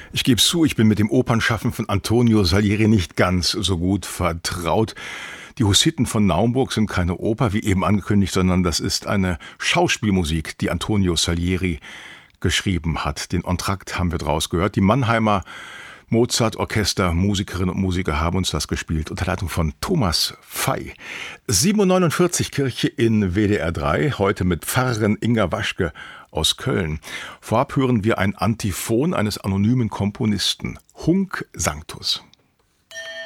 Ich gebe zu, ich bin mit dem Opernschaffen von Antonio Salieri nicht ganz so gut vertraut. Die Hussiten von Naumburg sind keine Oper, wie eben angekündigt, sondern das ist eine Schauspielmusik, die Antonio Salieri geschrieben hat. Den Entrakt haben wir draus gehört. Die Mannheimer Mozart-Orchester, Musikerinnen und Musiker haben uns das gespielt, unter Leitung von Thomas Fey. 7:49 Kirche in WDR 3, heute mit Pfarrerin Inga Waschke aus Köln. Vorab hören wir ein Antiphon eines anonymen Komponisten, Hunc Sanctus.